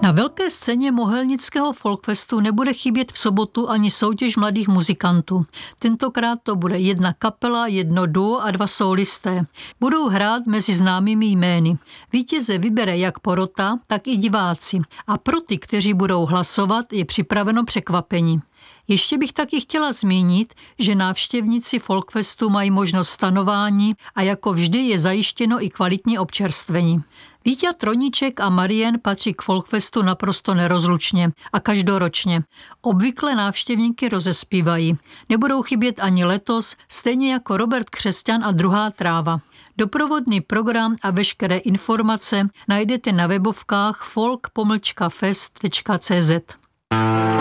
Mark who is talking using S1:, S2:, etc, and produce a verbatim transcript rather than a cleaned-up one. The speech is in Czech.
S1: Na velké scéně Mohelnického folkfestu nebude chybět v sobotu ani soutěž mladých muzikantů. Tentokrát to bude jedna kapela, jedno duo a dva sólisté. Budou hrát mezi známými jmény. Vítěze vybere jak porota, tak i diváci. A pro ty, kteří budou hlasovat, je připraveno překvapení. Ještě bych taky chtěla zmínit, že návštěvníci folkfestu mají možnost stanování a jako vždy je zajištěno i kvalitní občerstvení. Víťa Troníček a Marien patří k folkfestu naprosto nerozlučně a každoročně. Obvykle návštěvníky rozespívají. Nebudou chybět ani letos, stejně jako Robert Křesťan a Druhá tráva. Doprovodný program a veškeré informace najdete na webovkách folk pomlčka fest tečka cé zet.